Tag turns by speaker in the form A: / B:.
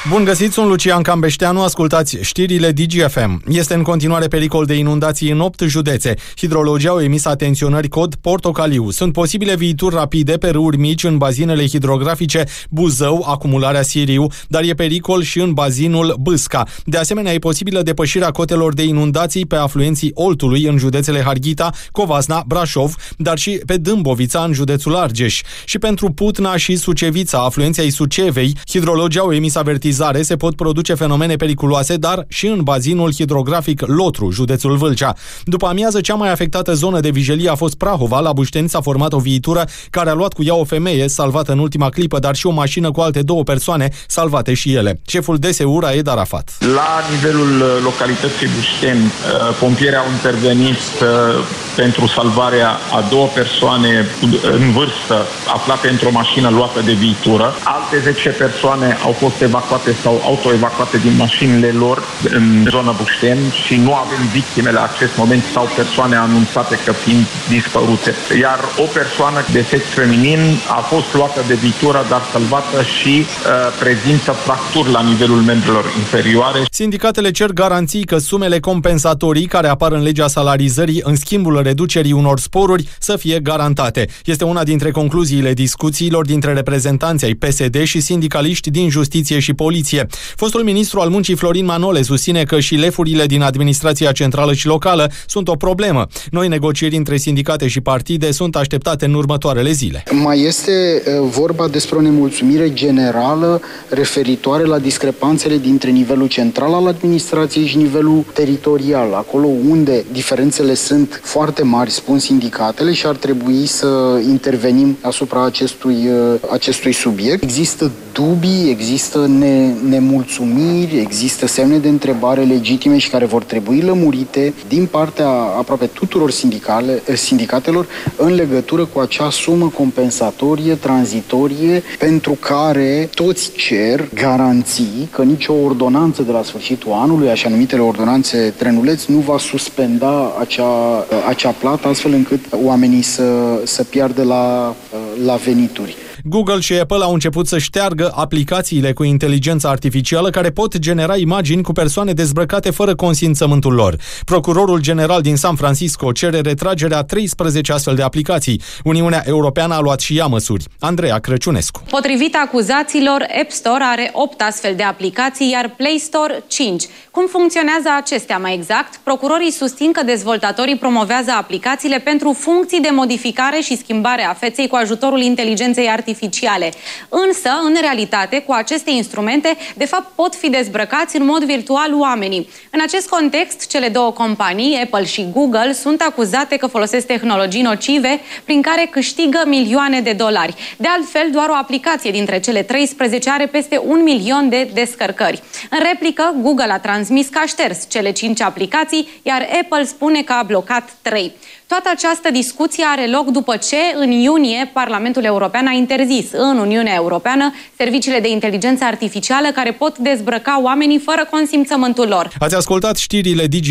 A: Bun găsit, sunt Lucian Cambeșteanu, ascultați știrile DGFM. Este în continuare pericol de inundații în 8 județe. Hidrologii au emis atenționări cod portocaliu. Sunt posibile viituri rapide pe râuri mici în bazinele hidrografice Buzău, acumularea Siriu, dar e pericol și în bazinul Bâsca. De asemenea, e posibilă depășirea cotelor de inundații pe afluenții Oltului în județele Harghita, Covasna, Brașov, dar și pe Dâmbovița în județul Argeș. Și pentru Putna și Sucevița, afluenții ai Sucevei, hidrologii au emis avertizare. Se pot produce fenomene periculoase, dar și în bazinul hidrografic Lotru, județul Vâlcea. După amiază, cea mai afectată zonă de vijelie a fost Prahova. La Bușteni s-a format o viitură care a luat cu ea o femeie salvată în ultima clipă, dar și o mașină cu alte 2 persoane salvate și ele. Șeful DSU, Raed Arafat.
B: La nivelul localității Bușteni, pompierii au intervenit pentru salvarea a 2 persoane în vârstă aflate într-o mașină luată de viitură. Alte 10 persoane au fost evacuate sau autoevacuate din mașinile lor în zona Bușteni și nu avem victime la acest moment sau persoane anunțate că fiind dispărute. Iar o persoană de sex feminin a fost luată de viitură, dar salvată și prezintă fracturi la nivelul membrilor inferioare.
A: Sindicatele cer garanții că sumele compensatorii care apar în legea salarizării în schimbul reducerii unor sporuri să fie garantate. Este una dintre concluziile discuțiilor dintre reprezentanții ai PSD și sindicaliști din justiție și poliție. Fostul ministru al muncii Florin Manole susține că și lefurile din administrația centrală și locală sunt o problemă. Noi negocieri între sindicate și partide sunt așteptate în următoarele zile.
C: Mai este vorba despre o nemulțumire generală referitoare la discrepanțele dintre nivelul central al administrației și nivelul teritorial, acolo unde diferențele sunt foarte mari, spun sindicatele, și ar trebui să intervenim asupra acestui subiect. Există dubii, există nemulțumiri, există semne de întrebare legitime și care vor trebui lămurite din partea aproape tuturor sindicatelor în legătură cu acea sumă compensatorie, tranzitorie, pentru care toți cer garanții că nicio ordonanță de la sfârșitul anului, așa numitele ordonanțe trenuleț, nu va suspenda acea plată, astfel încât oamenii să piardă la venituri.
A: Google și Apple au început să șteargă aplicațiile cu inteligență artificială care pot genera imagini cu persoane dezbrăcate fără consimțământul lor. Procurorul general din San Francisco cere retragerea 13 astfel de aplicații. Uniunea Europeană a luat și ea măsuri. Andreea Crăciunescu.
D: Potrivit acuzațiilor, App Store are 8 astfel de aplicații, iar Play Store 5. Cum funcționează acestea mai exact? Procurorii susțin că dezvoltatorii promovează aplicațiile pentru funcții de modificare și schimbare a feței cu ajutorul inteligenței artificiale. Însă, în realitate, cu aceste instrumente, de fapt, pot fi dezbrăcați în mod virtual oamenii. În acest context, cele 2 companii, Apple și Google, sunt acuzate că folosesc tehnologii nocive prin care câștigă milioane de dolari. De altfel, doar o aplicație dintre cele 13 are peste 1 milion de descărcări. În replică, Google a transmis că a șters cele 5 aplicații, iar Apple spune că a blocat 3. Toată această discuție are loc după ce, în iunie, Parlamentul European a interzis în Uniunea Europeană serviciile de inteligență artificială care pot dezbrăca oamenii fără consimțământul lor.
A: Ați ascultat știrile